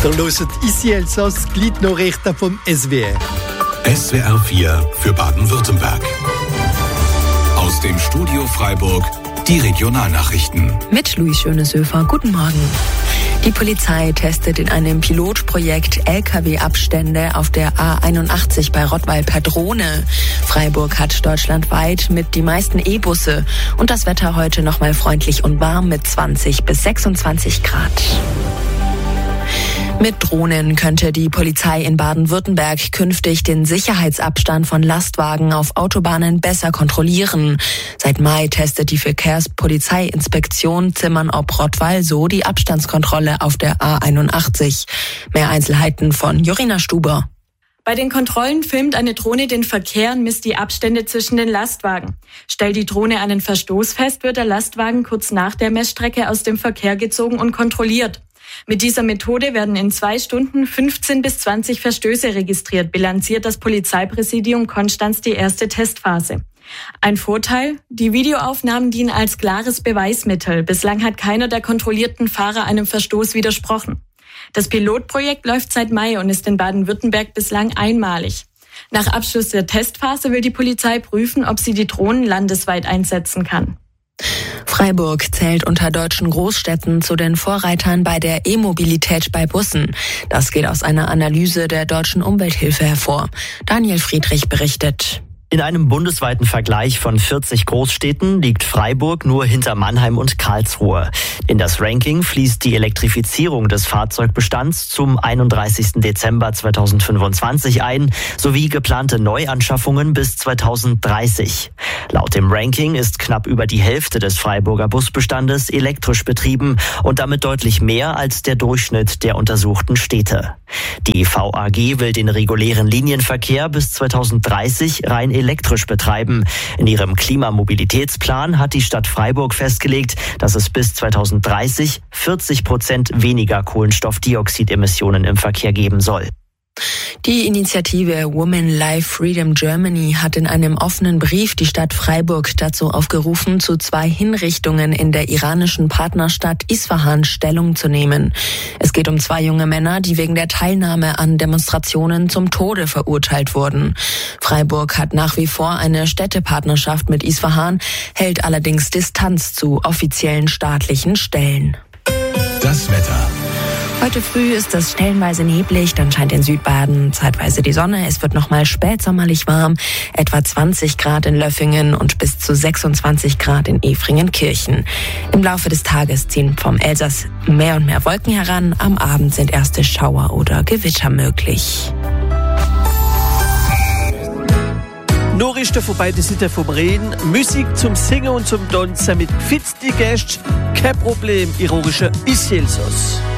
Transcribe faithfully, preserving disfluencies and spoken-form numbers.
Ihr hört «Ici Elsass», die Gliednachrichten vom S W R. S W R vier für Baden-Württemberg. Aus dem Studio Freiburg die Regionalnachrichten. Mit Louis Schönesöfer. Guten Morgen. Die Polizei testet in einem Pilotprojekt L K W-Abstände auf der A einundachtzig bei Rottweil per Drohne. Freiburg hat deutschlandweit mit die meisten E-Busse und das Wetter heute noch mal freundlich und warm mit zwanzig bis sechsundzwanzig Grad. Mit Drohnen könnte die Polizei in Baden-Württemberg künftig den Sicherheitsabstand von Lastwagen auf Autobahnen besser kontrollieren. Seit Mai testet die Verkehrspolizeiinspektion Zimmern-ob-Rottweil so die Abstandskontrolle auf der A einundachtzig. Mehr Einzelheiten von Jorina Stuber. Bei den Kontrollen filmt eine Drohne den Verkehr und misst die Abstände zwischen den Lastwagen. Stellt die Drohne einen Verstoß fest, wird der Lastwagen kurz nach der Messstrecke aus dem Verkehr gezogen und kontrolliert. Mit dieser Methode werden in zwei Stunden fünfzehn bis zwanzig Verstöße registriert, bilanziert das Polizeipräsidium Konstanz die erste Testphase. Ein Vorteil: Die Videoaufnahmen dienen als klares Beweismittel. Bislang hat keiner der kontrollierten Fahrer einem Verstoß widersprochen. Das Pilotprojekt läuft seit Mai und ist in Baden-Württemberg bislang einmalig. Nach Abschluss der Testphase will die Polizei prüfen, ob sie die Drohnen landesweit einsetzen kann. Freiburg zählt unter deutschen Großstädten zu den Vorreitern bei der E-Mobilität bei Bussen. Das geht aus einer Analyse der Deutschen Umwelthilfe hervor. Daniel Friedrich berichtet. In einem bundesweiten Vergleich von vierzig Großstädten liegt Freiburg nur hinter Mannheim und Karlsruhe. In das Ranking fließt die Elektrifizierung des Fahrzeugbestands zum einunddreißigsten Dezember zweitausendfünfundzwanzig ein, sowie geplante Neuanschaffungen bis zweitausenddreißig. Laut dem Ranking ist knapp über die Hälfte des Freiburger Busbestandes elektrisch betrieben und damit deutlich mehr als der Durchschnitt der untersuchten Städte. Die V A G will den regulären Linienverkehr bis zweitausenddreißig rein elektrisch betreiben. In ihrem Klimamobilitätsplan hat die Stadt Freiburg festgelegt, dass es bis zweitausenddreißig vierzig Prozent weniger Kohlenstoffdioxidemissionen im Verkehr geben soll. Die Initiative Women Life Freedom Germany hat in einem offenen Brief die Stadt Freiburg dazu aufgerufen, zu zwei Hinrichtungen in der iranischen Partnerstadt Isfahan Stellung zu nehmen. Es geht um zwei junge Männer, die wegen der Teilnahme an Demonstrationen zum Tode verurteilt wurden. Freiburg hat nach wie vor eine Städtepartnerschaft mit Isfahan, hält allerdings Distanz zu offiziellen staatlichen Stellen. Das Wetter. Heute früh ist es stellenweise neblig, dann scheint in Südbaden zeitweise die Sonne. Es wird nochmal spätsommerlich warm, etwa zwanzig Grad in Löffingen und bis zu sechsundzwanzig Grad in Efringenkirchen. Im Laufe des Tages ziehen vom Elsass mehr und mehr Wolken heran. Am Abend sind erste Schauer oder Gewitter möglich. Nachrichten von beiden Seiten vom Rhein, Musik zum Singen und zum Tanzen mit gefitzten Gästen, kein Problem, ironische «Ici Elsass».